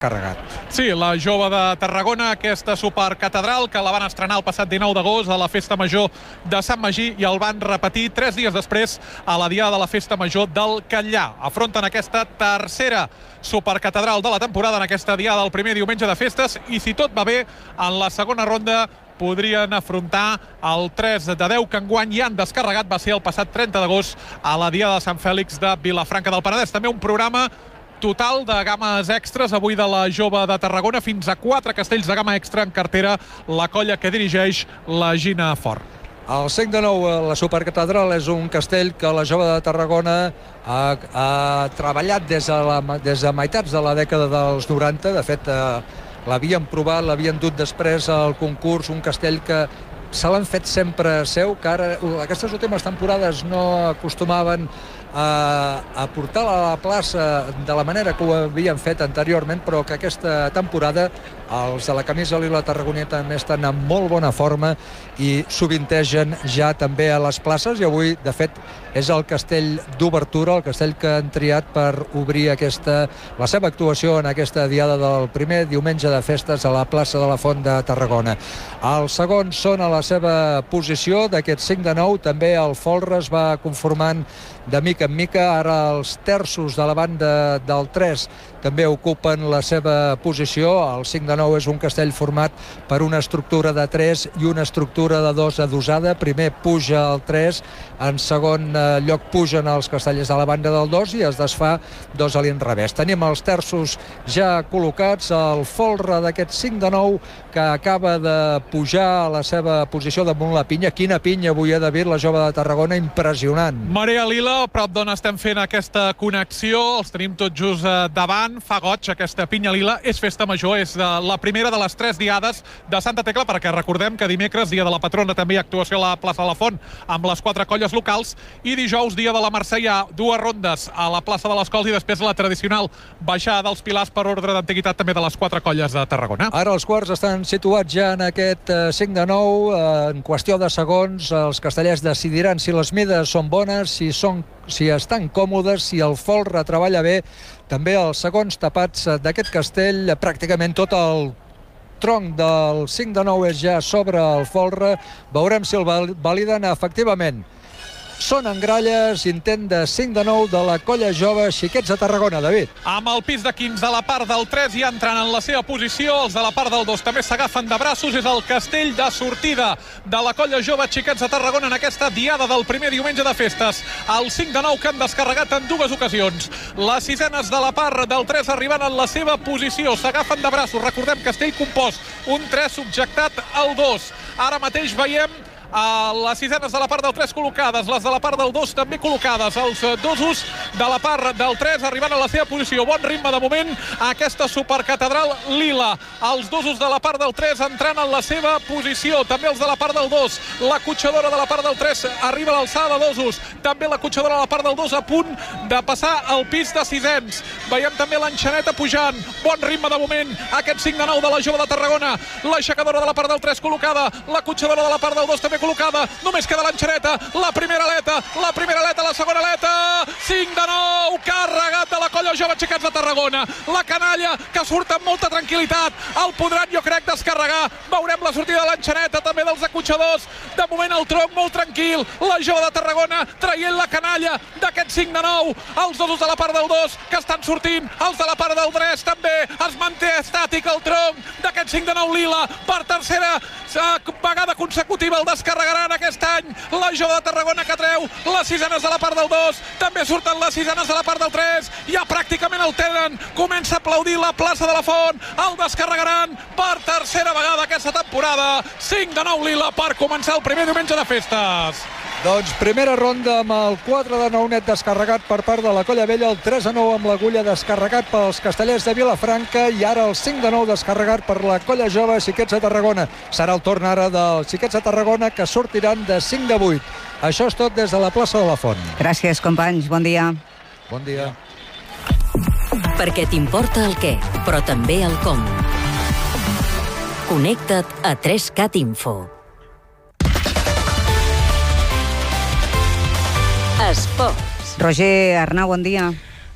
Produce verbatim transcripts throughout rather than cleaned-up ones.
carregat. Sí, la jove de Tarragona, aquesta supercatedral que la van estrenar el passat dinou d'agost a la Festa Major de Sant Magí i el van repetir tres dies després a la diada de la Festa Major del Catllar. Afronten aquesta tercera supercatedral de la temporada en aquesta diada del primer diumenge de festes i si tot va bé, en la segona ronda podrien afrontar el tres de deu que enguany ja han descarregat, va ser el passat trenta d'agost a la diada de Sant Fèlix de Vilafranca del Penedès. També un programa total de games extres avui de la jove de Tarragona, fins a quatre castells de gamma extra en cartera la colla que dirigeix la Gina Fort. El cinc de nou, la supercatedral, és un castell que la jove de Tarragona ha, ha treballat des de, la, des de meitats de la dècada dels noranta. De fet, eh, l'havien provat, l'havien dut després al concurs, un castell que se l'han fet sempre seu, que ara aquestes últimes temporades no acostumaven a, a portar-la a la plaça de la manera que ho havien fet anteriorment, però que aquesta temporada els de la camisa lila tarragoneta també estan en molt bona forma i sovintegen ja també a les places, i avui de fet és el castell d'obertura, el castell que han triat per obrir aquesta, la seva actuació en aquesta diada del primer diumenge de festes a la plaça de la Font de Tarragona. Els segons són a la seva posició d'aquest cinc de nou, també el folre es va conformant de mica en mica, ara els terços de la banda del tres també ocupen la seva posició. El cinc de nou és un castell format per una estructura de tres i una estructura de dos adosada. Primer puja el tres, en segon lloc pugen els castellers de la banda del dos i es desfà dos a l'inrevés. Tenim els terços ja col·locats, el folre d'aquest cinc de nou que acaba de pujar a la seva posició damunt la pinya. Quina pinya avui ha de dir la jove de Tarragona, impressionant. Marea Lila, a prop d'on estem fent aquesta connexió, els tenim tots just davant. Fa goig aquesta pinya lila, és festa major, és la primera de les tres diades de Santa Tecla, perquè recordem que dimecres, dia de la patrona, també hi ha actuació a la plaça de la Font amb les quatre colles locals, i dijous, dia de la Mercè, hi ha dues rondes a la plaça de les Cols i després la tradicional baixada dels Pilars per ordre d'antiguitat també de les quatre colles de Tarragona. Ara els quarts estan situats ja en aquest cinc de nou, en qüestió de segons els castellers decidiran si les mides són bones, si són si estan còmodes, si el folre treballa bé. També els segons tapats d'aquest castell, pràcticament tot el tronc del cinc de nou és ja sobre el folre. Veurem si el validen efectivament. Són en gralles, intent de cinc de nou de la colla jove Xiquets de Tarragona, David. Amb el pis de quinze de la part del tres ja entrant en la seva posició, els de la part del dos també s'agafen de braços, és el castell de sortida de la colla jove Xiquets de Tarragona en aquesta diada del primer diumenge de festes. El cinc de nou que han descarregat en dues ocasions. Les sisenes de la part del tres arribant en la seva posició, s'agafen de braços, recordem castell compost, un tres subjectat al dos. Ara mateix veiem a les sisenes de la part del tres col·locades, les de la part del dos també col·locades, els dosos de la part del tres arribant a la seva posició. Bon ritme de moment a aquesta supercatedral lila. Els dosos de la part del tres entrant en la seva posició, també els de la part del dos. La cotxadora de la part del tres arriba a l'alçada de dosos, també la cotxadora de la part del dos a punt de passar el pis de sisens. Veiem també l'enxaneta pujant, bon ritme de moment aquest cinc de nou de la jove de Tarragona. L'aixecadora de la part del tres col·locada, la cotxadora de la part del dos també col·locada, només queda l'enxaneta, la primera aleta, la primera aleta, la segona aleta, cinc de nou, carregat de la colla jove Xiquets de Tarragona, la canalla que surt amb molta tranquil·litat, el podran jo crec descarregar, veurem la sortida de l'enxaneta, també dels acotxadors, de moment el tronc molt tranquil, la jove de Tarragona traient la canalla d'aquest cinc de nou, els dosos de la part del dos que estan sortint, els de la part del tres també, es manté estàtic el tronc d'aquest cinc de nou lila, per tercera vegada consecutiva el descarregaran aquest any la jove de Tarragona que treu les sisenes de la part del dos, també surten les sisenes de la part del tres, ja pràcticament el tenen, comença a aplaudir la plaça de la Font, el descarregaran per tercera vegada aquesta temporada, cinc de nou lila per començar el primer diumenge de festes. Doncs primera ronda amb el quatre de nou net descarregat per part de la colla vella, el tres de nou amb l'agulla descarregat pels castellers de Vilafranca i ara el cinc de nou descarregat per la colla jove Xiquets de Tarragona. Serà el torn ara dels Xiquets de Tarragona que sortiran de cinc de vuit. Això és tot des de la plaça de la Font. Gràcies, companys. Bon dia. Bon dia. Perquè t'importa el què, però també el com. Connecta't a tres cat Info. Esports. Roger Arnau, bon dia.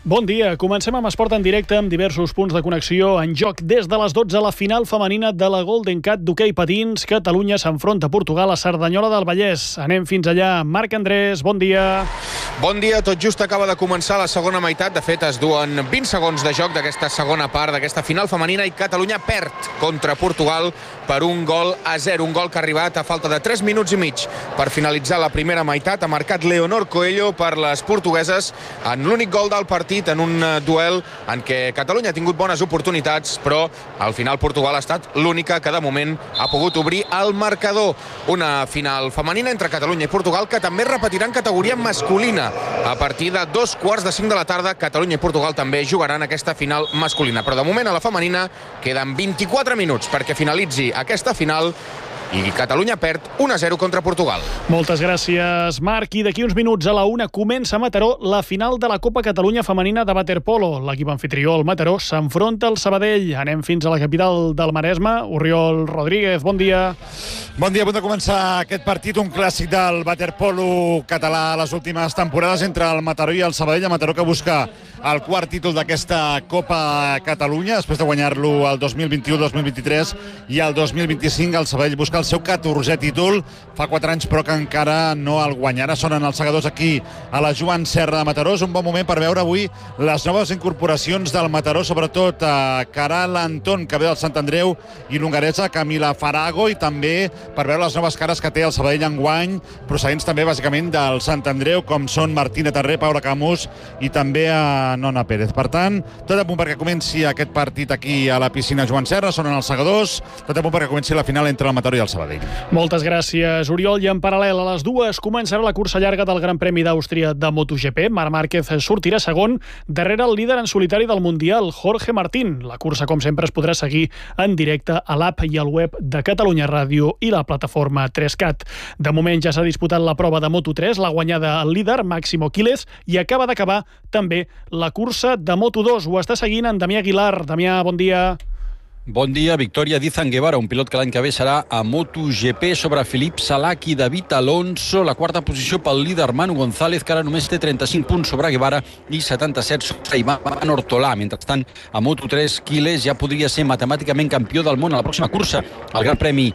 Bon dia, comencem amb esport en directe amb diversos punts de connexió en joc. Des de les dotze, la final femenina de la Golden Cat d'hoquei patins. Catalunya s'enfronta a Portugal a Cerdanyola del Vallès. Anem fins allà. Marc Andrés, bon dia. Bon dia, tot just acaba de començar la segona meitat. De fet, es duen vint segons de joc d'aquesta segona part d'aquesta final femenina i Catalunya perd contra Portugal per un gol a zero. Un gol que ha arribat a falta de tres minuts i mig per finalitzar la primera meitat. Ha marcat Leonor Coelho per les portugueses en l'únic gol del partit, en un duel en què Catalunya ha tingut bones oportunitats, però al final Portugal ha estat l'única que de moment ha pogut obrir el marcador. Una final femenina entre Catalunya i Portugal que també repetirà en categoria masculina. A partir de dos quarts de cinc de la tarda, Catalunya i Portugal també jugaran aquesta final masculina. Però de moment a la femenina queden vint-i-quatre minuts perquè finalitzi aquesta final i Catalunya perd un a zero contra Portugal. Moltes gràcies, Marc. I d'aquí uns minuts a la una comença a Mataró la final de la Copa Catalunya Femenina de waterpolo. L'equip anfitrió, el Mataró, s'enfronta al Sabadell. Anem fins a la capital del Maresme. Oriol Rodríguez, bon dia. Bon dia, a punt de començar aquest partit, un clàssic del waterpolo català a les últimes temporades entre el Mataró i el Sabadell. El Mataró que busca el quart títol d'aquesta Copa Catalunya, després de guanyar-lo el dos mil vint-i-u dos mil vint-i-tres i el dos mil vint-i-cinc el Sabadell busca el seu catorzè títol. Fa quatre anys però que encara no el guanyarà. Sonen els segadors aquí a la Joan Serra de Mataró. És un bon moment per veure avui les noves incorporacions del Mataró, sobretot a Caral Anton, que ve del Sant Andreu, i l'hongaresa Camila Farago, i també per veure les noves cares que té el Sabadell enguany, procedents també bàsicament del Sant Andreu, com són Martina Terré, Paula Camus i també a Nona Pérez. Per tant, tot a punt perquè comenci aquest partit aquí a la piscina Joan Serra. Sonen els segadors, tot a punt perquè comenci la final entre el Mataró i el Sabadell. Moltes gràcies, Oriol. I en paral·lel a les dues començarà la cursa llarga del Gran Premi d'Àustria de MotoGP. Marc Márquez sortirà segon darrere el líder en solitari del Mundial, Jorge Martín. La cursa, com sempre, es podrà seguir en directe a l'app i al web de Catalunya Ràdio i la plataforma tres cat. De moment ja s'ha disputat la prova de Moto tres, la guanyada el líder, Máximo Quiles, i acaba d'acabar també la cursa de Moto dos. Ho està seguint en Damià Aguilar. Damià, bon dia. Bon dia, victòria d'Izan Guevara, un pilot que l'any que ve serà a MotoGP sobre Filip Salac i David Alonso. La quarta posició pel líder Manu González, que ara només té trenta-cinc punts sobre Guevara i setanta-set sobre Ivan Ortolà. Mentrestant, a Moto tres, Quiles ja podria ser matemàticament campió del món a la pròxima cursa. El Gran Premi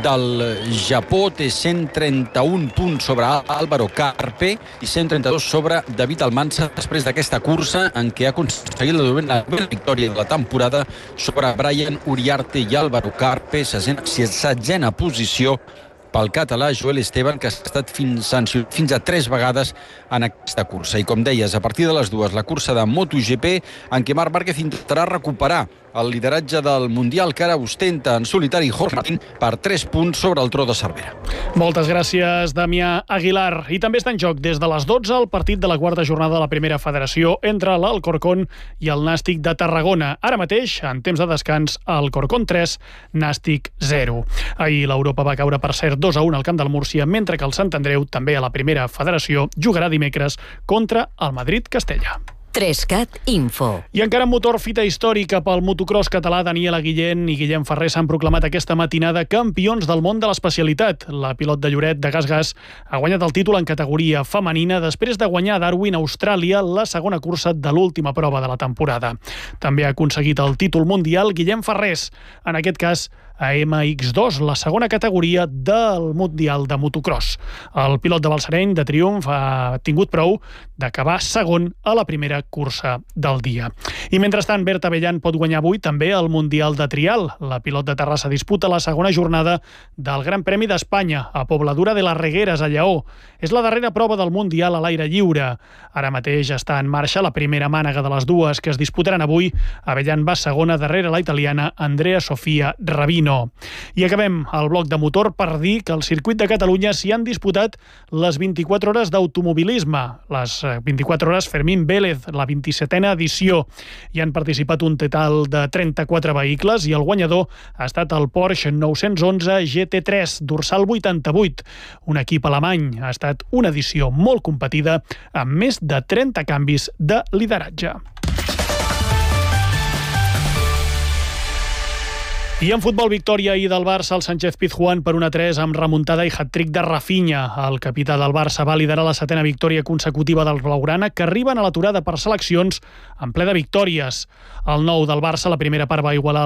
del Japó té cent trenta-un punts sobre Álvaro Carpe i cent trenta-dos sobre David Almansa, després d'aquesta cursa en què ha aconseguit la novena victòria de la temporada sobre Brian Uriarte i Álvaro Carpe, setzena posició pel català Joel Esteban, que ha estat fins, fins a tres vegades en aquesta cursa. I com deies, a partir de les dues, la cursa de MotoGP, en què Marc Márquez intentarà recuperar el lideratge del Mundial que ara ostenta en solitari Jorge Martín per tres punts sobre el tro de Cervera. Moltes gràcies, Damià Aguilar. I també està en joc des de les dotze el partit de la quarta jornada de la primera federació entre l'Alcorcón i el Nàstic de Tarragona. Ara mateix, en temps de descans, Alcorcón tres, Nàstic zero. Ahir l'Europa va caure, per cert, dos a un al camp del Múrcia, mentre que el Sant Andreu, també a la primera federació, jugarà dimecres contra el Madrid-Castella. tres cat Info. I encara en motor, fita històrica pel motocross català. Daniela Guillén i Guillem Ferrer s'han proclamat aquesta matinada campions del món de l'especialitat. La pilot de Lloret de Gas-Gas ha guanyat el títol en categoria femenina després de guanyar a Darwin, Austràlia, la segona cursa de l'última prova de la temporada. També ha aconseguit el títol mundial Guillem Ferrés, en aquest cas a ema ics dos, la segona categoria del Mundial de Motocross. El pilot de Balsareny, de Triomf, ha tingut prou d'acabar segon a la primera cursa del dia. I mentrestant, Berta Bellan pot guanyar avui també el Mundial de Trial. La pilot de Terrassa disputa la segona jornada del Gran Premi d'Espanya a Pobladura de les Regueres, a Lleó. És la darrera prova del Mundial a l'aire lliure. Ara mateix està en marxa la primera mànega de les dues que es disputaran avui. Bellan va segona darrere la italiana Andrea Sofia Rabino. I acabem el bloc de motor per dir que al circuit de Catalunya s'hi han disputat les vint-i-quatre hores d'automobilisme. Les vint-i-quatre hores Fermín Vélez, la vint-i-setena edició. Hi han participat un total de trenta-quatre vehicles i el guanyador ha estat el Porsche nou-cents onze G T tres, dorsal vuitanta-vuit. Un equip alemany. Ha estat una edició molt competida amb més de trenta canvis de lideratge. I en futbol, victòria ahir del Barça al Sánchez-Pizjuán per un a tres amb remuntada i hat-trick de Rafinha. El capità del Barça va liderar la setena victòria consecutiva del blaugrana, que arriben a l'aturada per seleccions en ple de victòries. El nou del Barça, la primera part va igualar